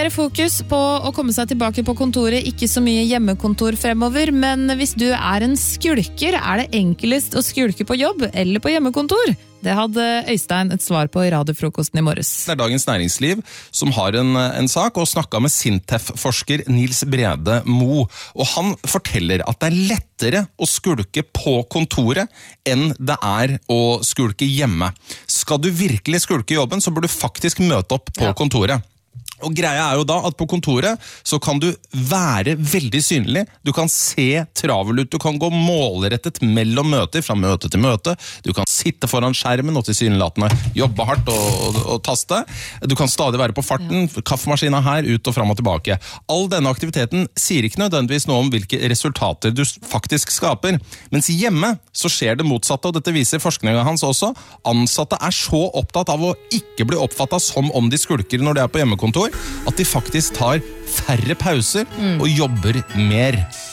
mer fokus på å komme seg tilbake på kontoret, ikke så mye hjemmekontor fremover, men hvis du en skulker, det enklest å skulke på jobb eller på hjemmekontor? Det hadde Øystein et svar på i radiofrokosten i morges. Det Dagens Næringsliv som har en sak og snakket med Sintef-forsker Nils Brede Mo. Og han forteller at det lettere å skulke på kontoret enn det å skulke hjemme. Skal du virkelig skulke jobben, så bør du faktisk møte opp på kontoret. Og greia jo da at på kontoret så kan du være veldig synlig, du kan se travel ut, du kan gå målrettet mellom møter, fra møte til møte, du kan sitte foran skjermen og tilsynelatende jobbe hardt og taste, du kan stadig være på farten, kaffemaskina her, ut og fram og tilbake. All denne aktiviteten sier ikke nødvendigvis noe om hvilke resultater du faktisk skaper, mens hjemme så skjer det motsatte, og dette viser forskningen hans også. Ansatte så opptatt av å ikke bli oppfattet som om de skulker når de på hjemmekontor, at de faktisk tar færre pauser og jobber mer.